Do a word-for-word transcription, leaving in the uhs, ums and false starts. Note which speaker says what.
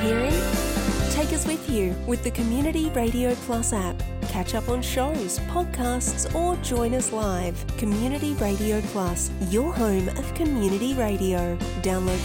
Speaker 1: hearing? Take us with you with the Community Radio Plus app. Catch up on shows, podcasts, or join us live. Community Radio Plus, your home of community radio. Download